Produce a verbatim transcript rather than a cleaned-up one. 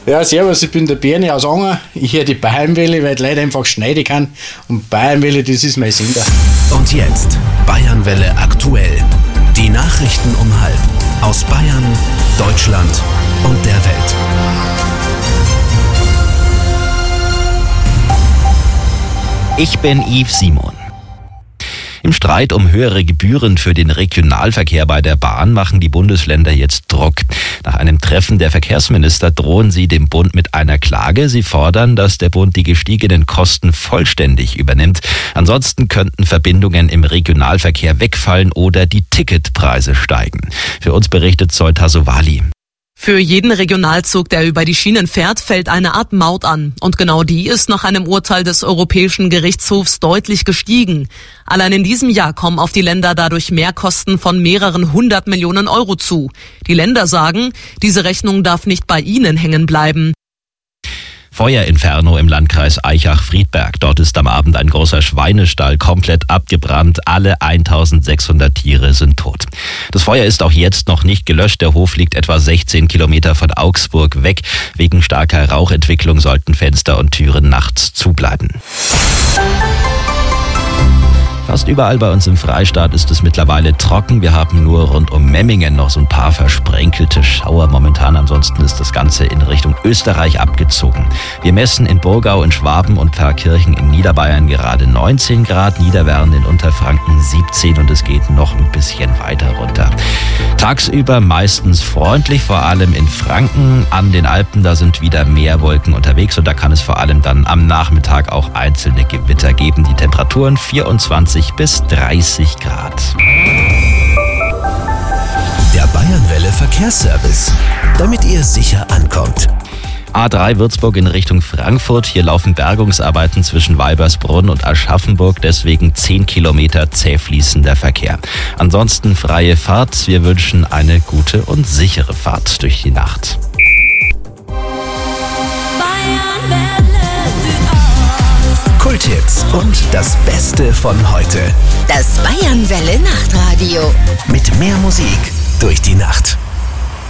Ja, servus, ich bin der Berni aus Anger. Ich höre die Bayernwelle, weil ich leider einfach schneiden kann. Und Bayernwelle, das ist mein Sender. Und jetzt Bayernwelle aktuell. Die Nachrichten um halb. Aus Bayern, Deutschland und der Welt. Ich bin Yves Simon. Im Streit um höhere Gebühren für den Regionalverkehr bei der Bahn machen die Bundesländer jetzt Druck. Nach einem Treffen der Verkehrsminister drohen sie dem Bund mit einer Klage. Sie fordern, dass der Bund die gestiegenen Kosten vollständig übernimmt. Ansonsten könnten Verbindungen im Regionalverkehr wegfallen oder die Ticketpreise steigen. Für uns berichtet Zoe Tassovali. Für jeden Regionalzug, der über die Schienen fährt, fällt eine Art Maut an. Und genau die ist nach einem Urteil des Europäischen Gerichtshofs deutlich gestiegen. Allein in diesem Jahr kommen auf die Länder dadurch Mehrkosten von mehreren hundert Millionen Euro zu. Die Länder sagen, diese Rechnung darf nicht bei ihnen hängen bleiben. Feuerinferno im Landkreis Aichach-Friedberg. Dort ist am Abend ein großer Schweinestall komplett abgebrannt. Alle eintausendsechshundert Tiere sind tot. Das Feuer ist auch jetzt noch nicht gelöscht. Der Hof liegt etwa sechzehn Kilometer von Augsburg weg. Wegen starker Rauchentwicklung sollten Fenster und Türen nachts zubleiben. Fast überall bei uns im Freistaat ist es mittlerweile trocken. Wir haben nur rund um Memmingen noch so ein paar versprenkelte Schauer momentan. Ansonsten ist das Ganze in Richtung Österreich abgezogen. Wir messen in Burgau, in Schwaben und Pfarrkirchen in Niederbayern gerade neunzehn Grad, Niederwern in Unterfranken siebzehn und es geht noch ein bisschen weiter runter. Tagsüber meistens freundlich, vor allem in Franken. An den Alpen, da sind wieder mehr Wolken unterwegs und da kann es vor allem dann am Nachmittag auch einzelne Gewitter geben. Die Temperaturen vierundzwanzig bis dreißig Grad. Der Bayernwelle Verkehrsservice, damit ihr sicher ankommt. A drei Würzburg in Richtung Frankfurt. Hier laufen Bergungsarbeiten zwischen Weibersbrunn und Aschaffenburg, deswegen zehn Kilometer zäh fließender Verkehr. Ansonsten freie Fahrt. Wir wünschen eine gute und sichere Fahrt durch die Nacht. Kulthits und das Beste von heute. Das Bayernwelle Nachtradio. Mit mehr Musik durch die Nacht.